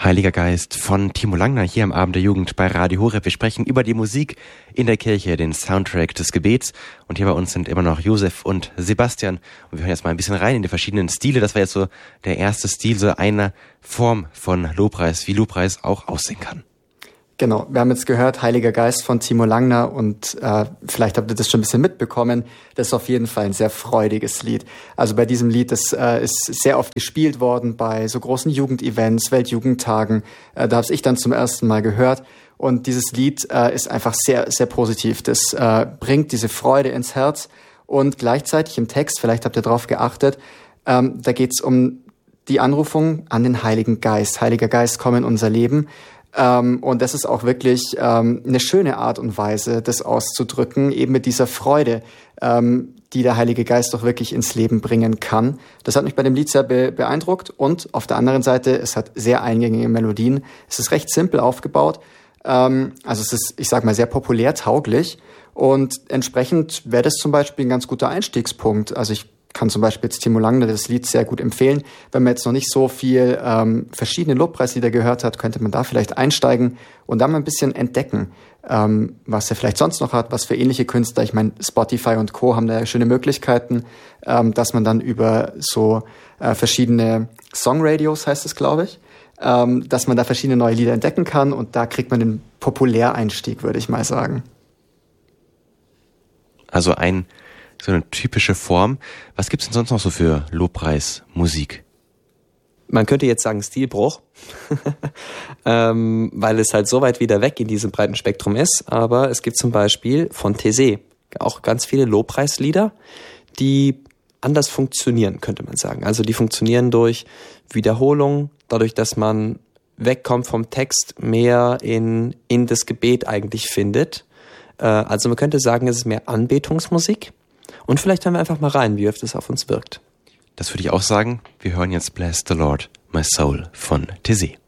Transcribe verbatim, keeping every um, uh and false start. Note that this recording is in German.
Heiliger Geist von Timo Langner hier am Abend der Jugend bei Radio Horeb. Wir sprechen über die Musik in der Kirche, den Soundtrack des Gebets. Und hier bei uns sind immer noch Josef und Sebastian. Und wir hören jetzt mal ein bisschen rein in die verschiedenen Stile. Das war jetzt so der erste Stil, so eine Form von Lobpreis, wie Lobpreis auch aussehen kann. Genau, wir haben jetzt gehört, Heiliger Geist von Timo Langner und äh, vielleicht habt ihr das schon ein bisschen mitbekommen, das ist auf jeden Fall ein sehr freudiges Lied. Also bei diesem Lied, das äh, ist sehr oft gespielt worden bei so großen Jugendevents, Weltjugendtagen, äh, da habe ich dann zum ersten Mal gehört und dieses Lied äh, ist einfach sehr, sehr positiv. Das äh, bringt diese Freude ins Herz und gleichzeitig im Text, vielleicht habt ihr darauf geachtet, ähm, da geht es um die Anrufung an den Heiligen Geist. Heiliger Geist, komm in unser Leben. Ähm, und das ist auch wirklich ähm, eine schöne Art und Weise, das auszudrücken, eben mit dieser Freude, ähm, die der Heilige Geist doch wirklich ins Leben bringen kann. Das hat mich bei dem Lied sehr be- beeindruckt und auf der anderen Seite, es hat sehr eingängige Melodien. Es ist recht simpel aufgebaut, ähm, also es ist, ich sag mal, sehr populär tauglich und entsprechend wäre das zum Beispiel ein ganz guter Einstiegspunkt. Also ich kann zum Beispiel jetzt Timo Langner das Lied sehr gut empfehlen. Wenn man jetzt noch nicht so viel ähm, verschiedene Lobpreislieder gehört hat, könnte man da vielleicht einsteigen und dann mal ein bisschen entdecken, ähm, was er vielleicht sonst noch hat, was für ähnliche Künstler. Ich meine, Spotify und Co. haben da ja schöne Möglichkeiten, ähm, dass man dann über so äh, verschiedene Songradios, heißt es, glaube ich, ähm, dass man da verschiedene neue Lieder entdecken kann und da kriegt man den Populäreinstieg, würde ich mal sagen. Also ein so eine typische Form. Was gibt's denn sonst noch so für Lobpreismusik? Man könnte jetzt sagen Stilbruch, ähm, weil es halt so weit wieder weg in diesem breiten Spektrum ist. Aber es gibt zum Beispiel von Taizé auch ganz viele Lobpreislieder, die anders funktionieren, könnte man sagen. Also die funktionieren durch Wiederholung, dadurch, dass man wegkommt vom Text, mehr in, in das Gebet eigentlich findet. Äh, also man könnte sagen, es ist mehr Anbetungsmusik. Und vielleicht hören wir einfach mal rein, wie oft es auf uns wirkt. Das würde ich auch sagen. Wir hören jetzt Bless the Lord, my soul von Taizé.